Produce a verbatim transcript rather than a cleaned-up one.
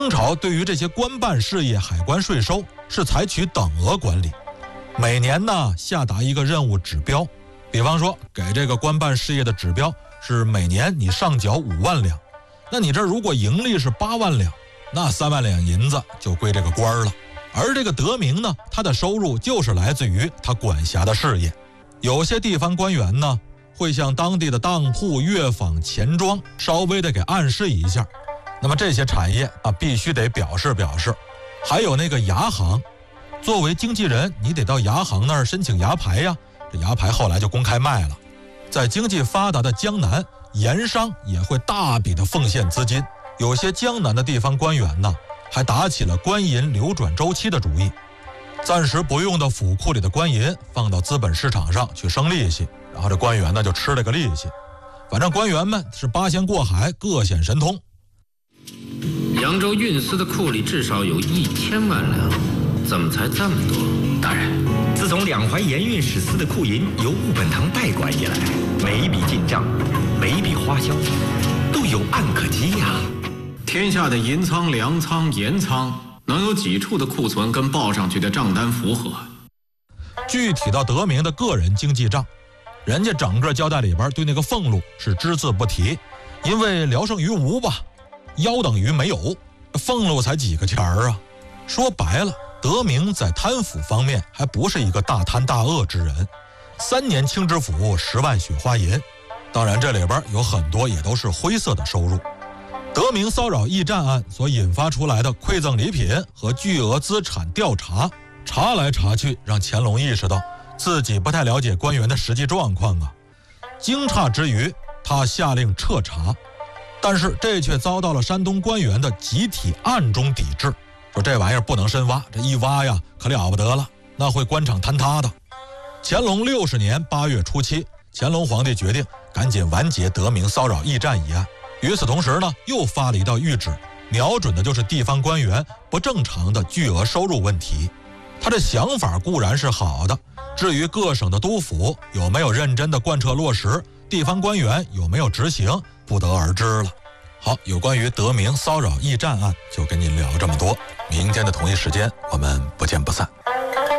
清朝对于这些官办事业海关税收是采取等额管理，每年呢下达一个任务指标，比方说给这个官办事业的指标是每年你上缴五万两，那你这如果盈利是八万两，那三万两银子就归这个官了。而这个德明呢，他的收入就是来自于他管辖的事业。有些地方官员呢会向当地的当铺、乐坊、钱庄稍微的给暗示一下，那么这些产业啊必须得表示表示。还有那个牙行，作为经纪人你得到牙行那儿申请牙牌呀，这牙牌后来就公开卖了。在经济发达的江南，盐商也会大笔的奉献资金，有些江南的地方官员呢还打起了官银流转周期的主意，暂时不用的府库里的官银放到资本市场上去生利息，然后这官员呢就吃了个利息。反正官员们是八仙过海，各显神通。 扬州运司的库里至少有一千万两，怎么才这么多？ 大人，自从两淮盐运使司的库银由务本堂代管以来，每一笔进账，每一笔花销，都有案可稽呀。 天下的银仓、粮仓、盐仓，能有几处的库存跟报上去的账单符合？ 具体到德明的个人经济账，人家整个交代里边对那个俸禄是只字不提，因为聊胜于无吧，腰等于没有，俸禄才几个钱儿啊。说白了，德明在贪腐方面还不是一个大贪大恶之人。三年清知府，十万雪花银，当然这里边有很多也都是灰色的收入。德明骚扰驿站案所引发出来的馈赠礼品和巨额资产调查，查来查去，让乾隆意识到自己不太了解官员的实际状况啊。惊诧之余，他下令彻查，但是这却遭到了山东官员的集体暗中抵制，说这玩意儿不能深挖，这一挖呀可了不得了，那会官场坍塌的。乾隆六十年八月初七，乾隆皇帝决定赶紧完结德明骚扰驿站一案。与此同时呢，又发了一道谕旨，瞄准的就是地方官员不正常的巨额收入问题。他的想法固然是好的，至于各省的督府有没有认真的贯彻落实，地方官员有没有执行，不得而知了。好，有关于德明骚扰驿站案就跟您聊这么多，明天的同一时间我们不见不散。